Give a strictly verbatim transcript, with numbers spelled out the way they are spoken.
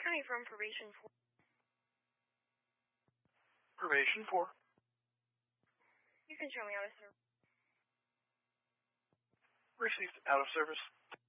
Honey from probation four. Probation four. You can show me out of service. Received out of service.